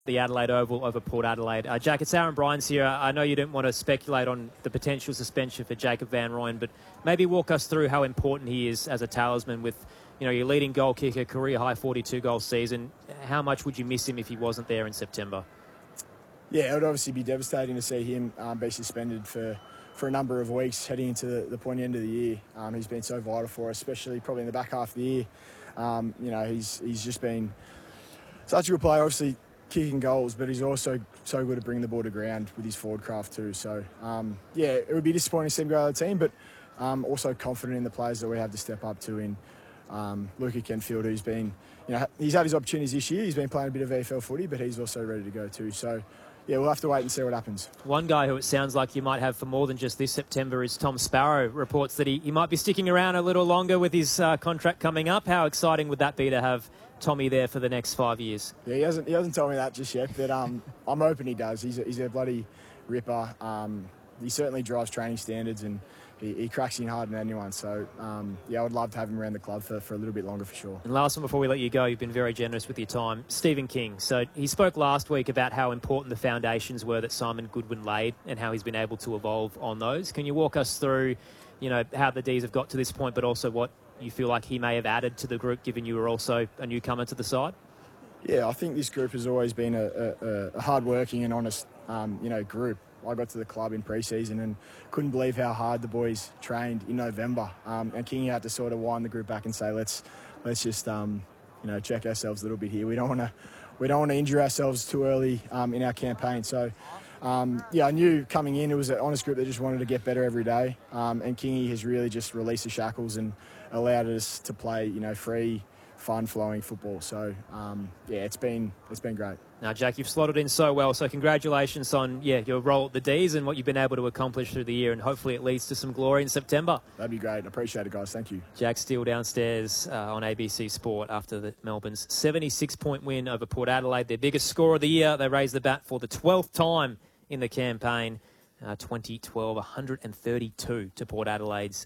the Adelaide Oval over Port Adelaide. Jack, it's Aaron Bryans here. I know you didn't want to speculate on the potential suspension for Jacob Van Rooyen, but maybe walk us through how important he is as a talisman with, you know, your leading goal kicker, career-high 42-goal season. How much would you miss him if he wasn't there in September? Yeah, it would obviously be devastating to see him be suspended for a number of weeks heading into the pointy end of the year. He's been so vital for us, especially probably in the back half of the year. You know, he's just been such a good player, obviously kicking goals, but he's also so good at bringing the ball to ground with his forward craft too. So, yeah, it would be disappointing to see him go out of the team, but also confident in the players that we have to step up to in Luca Kenfield, who's been, you know, he's had his opportunities this year. He's been playing a bit of VFL footy, but he's also ready to go too. So, yeah, we'll have to wait and see what happens. One guy who it sounds like you might have for more than just this September is Tom Sparrow. Reports that he might be sticking around a little longer with his contract coming up. How exciting would that be to have Tommy there for the next 5 years? Yeah, he hasn't told me that just yet, but I'm hoping he does. He's a bloody ripper. He certainly drives training standards, and he cracks in harder than anyone. So, yeah, I would love to have him around the club for a little bit longer for sure. And last one before we let you go, you've been very generous with your time. Stephen King. So he spoke last week about how important the foundations were that Simon Goodwin laid and how he's been able to evolve on those. Can you walk us through, you know, how the D's have got to this point, but also what you feel like he may have added to the group, given you were also a newcomer to the side? Yeah, I think this group has always been a hard-working and honest, you know, group. I got to the club in pre-season and couldn't believe how hard the boys trained in November. And Kingy had to sort of wind the group back and say, let's just you know, check ourselves a little bit here. We don't want to injure ourselves too early in our campaign. So yeah, I knew coming in it was an honest group that just wanted to get better every day. And Kingy has really just released the shackles and allowed us to play, you know, free, fun-flowing football. So yeah, it's been great. Now, Jack, you've slotted in so well, so congratulations on your role at the D's and what you've been able to accomplish through the year, and hopefully it leads to some glory in September. That'd be great. I appreciate it, guys. Thank you. Jack Steele downstairs on ABC Sport after Melbourne's 76-point win over Port Adelaide, their biggest score of the year. They raised the bat for the 12th time in the campaign. 2012, 132 to Port Adelaide's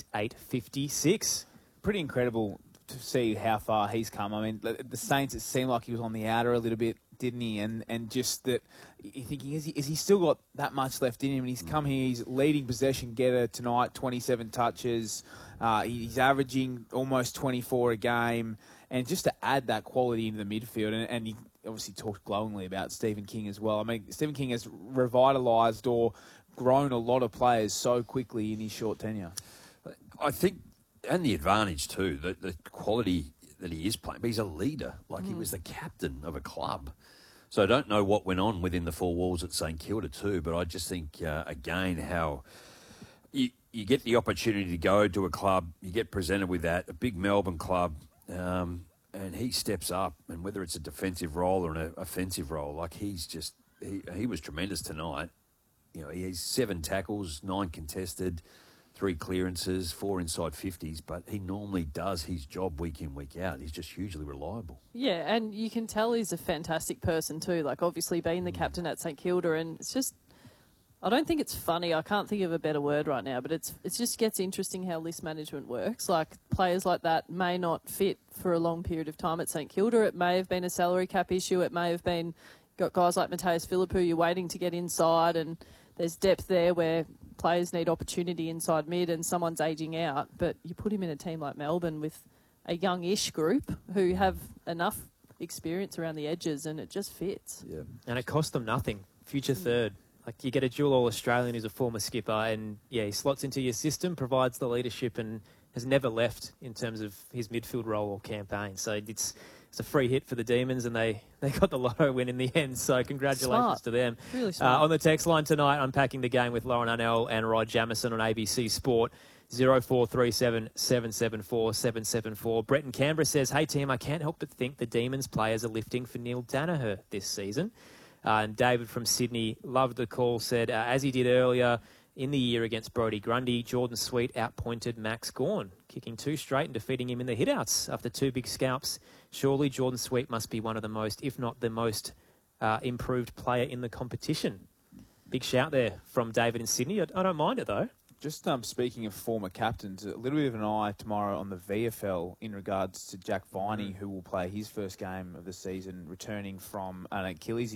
856. Pretty incredible to see how far he's come. I mean, the Saints, it seemed like he was on the outer a little bit, didn't he? And just that you're thinking, is he still got that much left in him? And he's come here, he's leading possession getter tonight, 27 touches. He's averaging almost 24 a game. And just to add that quality into the midfield, and he obviously talked glowingly about Stephen King as well. I mean, Stephen King has revitalised or grown a lot of players so quickly in his short tenure. I think, and the advantage too, the quality that he is playing. But he's a leader. Like, he was the captain of a club. So I don't know what went on within the four walls at St Kilda too, but I just think, again, how you get the opportunity to go to a club, you get presented with that, a big Melbourne club, and he steps up, and whether it's a defensive role or an offensive role, like he was tremendous tonight. You know, he has 7 tackles, 9 contested, 3 clearances, 4 inside 50s, but he normally does his job week in, week out. He's just hugely reliable. Yeah, and you can tell he's a fantastic person too, like obviously being the captain at St Kilda, and it's just, I don't think it's funny, I can't think of a better word right now, but it just gets interesting how list management works. Like, players like that may not fit for a long period of time at St Kilda. It may have been a salary cap issue. It may have been, got guys like Matthias Phillip who you're waiting to get inside, and there's depth there where players need opportunity inside mid and someone's ageing out. But you put him in a team like Melbourne with a youngish group who have enough experience around the edges, and it just fits. Yeah. And it cost them nothing. Future third. Like, you get a dual All-Australian who's a former skipper, and yeah, he slots into your system, provides the leadership, and has never left in terms of his midfield role or campaign. So it's a free hit for the Demons, and they got the lotto win in the end. So congratulations to them. Really smart. On the text line tonight, unpacking the game with Lauren Arnell and Rod Jamieson on ABC Sport. 0437 774 774. Brett in Canberra says, "Hey team, I can't help but think the Demons players are lifting for Neil Danaher this season." And David from Sydney loved the call, said, as he did earlier in the year against Brodie Grundy, Jordan Sweet outpointed Max Gawn, kicking 2 straight and defeating him in the hitouts after 2 big scalps. Surely Jordan Sweet must be one of the most, if not the most, improved player in the competition. Big shout there from David in Sydney. I don't mind it, though. Just speaking of former captains, a little bit of an eye tomorrow on the VFL in regards to Jack Viney, who will play his first game of the season, returning from an Achilles